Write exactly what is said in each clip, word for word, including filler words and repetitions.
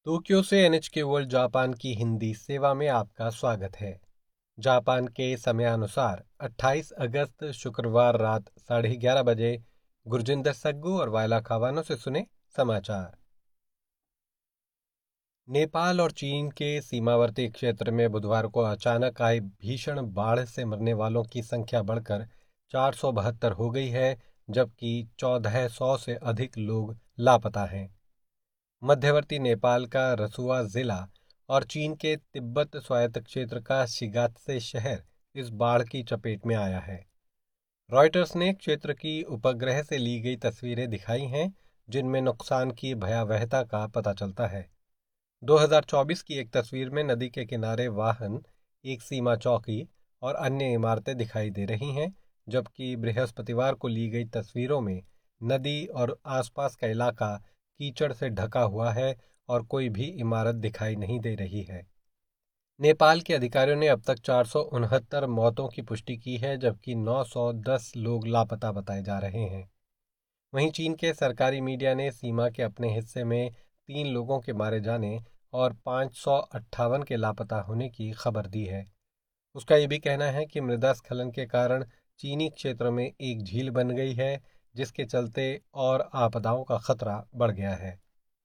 Tokyo से NHK world Japan की हिंदी सेवा में आपका स्वागत है। जापान के समयानुसार अट्ठाईस अगस्त शुक्रवार रात साढ़े ग्यारह बजे गुरजिंदर सग्गू और वायला खावानो से सुने समाचार। नेपाल और चीन के सीमावर्ती क्षेत्र में बुधवार को अचानक आए भीषण बाढ़ से मरने वालों की संख्या बढ़कर चार सौ बहत्तर हो गई है, जबकि चौदह सौ से अधिक लोग लापता हैं। मध्यवर्ती नेपाल का रसुआ जिला और चीन के तिब्बत स्वायत्त क्षेत्र का शिगात्से शहर इस बाढ़ की चपेट में आया है। रॉयटर्स ने क्षेत्र की उपग्रह से ली गई तस्वीरें दिखाई हैं, जिनमें नुकसान की भयावहता का पता चलता है। दो हज़ार चौबीस की एक तस्वीर में नदी के किनारे वाहन, एक सीमा चौकी और अन्य इमारतें दिखाई दे रही हैं, जबकि बृहस्पतिवार को ली गई तस्वीरों में नदी और आसपास का इलाका कीचड़ से ढका हुआ है और कोई भी इमारत दिखाई नहीं दे रही है। नेपाल के अधिकारियों ने अब तक चार सौ उनहत्तर मौतों की पुष्टि की है, जबकि नौ सौ दस लोग लापता बताए जा रहे हैं। वहीं चीन के सरकारी मीडिया ने सीमा के अपने हिस्से में तीन लोगों के मारे जाने और पाँच सौ अट्ठावन के लापता होने की खबर दी है। उसका ये भी कहना है कि मृदा स्खलन के कारण चीनी क्षेत्र में एक झील बन गई है, जिसके चलते और आपदाओं का खतरा बढ़ गया है।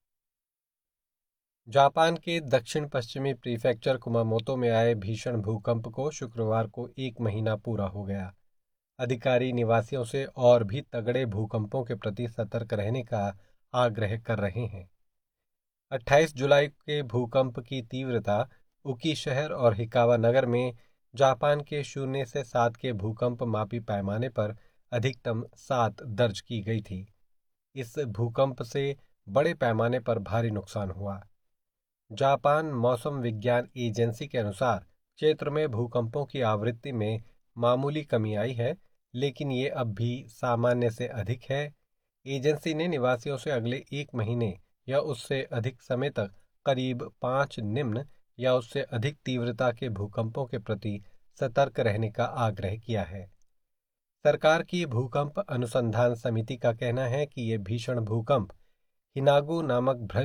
जापान के दक्षिण पश्चिमी प्रीफेक्चर कुमामोतो में आए भीषण भूकंप को शुक्रवार को एक महीना पूरा हो गया। अधिकारी निवासियों से और भी तगड़े भूकंपों के प्रति सतर्क रहने का आग्रह कर रहे हैं। अट्ठाईस जुलाई के भूकंप की तीव्रता उकी शहर और हिकावा नगर में जापान के शून्य से सात के भूकंप मापी पैमाने पर अधिकतम सात दर्ज की गई थी। इस भूकंप से बड़े पैमाने पर भारी नुकसान हुआ। जापान मौसम विज्ञान एजेंसी के अनुसार क्षेत्र में भूकंपों की आवृत्ति में मामूली कमी आई है, लेकिन ये अब भी सामान्य से अधिक है। एजेंसी ने निवासियों से अगले एक महीने या उससे अधिक समय तक करीब पाँच निम्न या उससे अधिक तीव्रता के भूकंपों के प्रति सतर्क रहने का आग्रह किया है। सरकार की भूकंप अनुसंधान समिति का कहना है कि ये भीषण भूकंप हिनागु नामक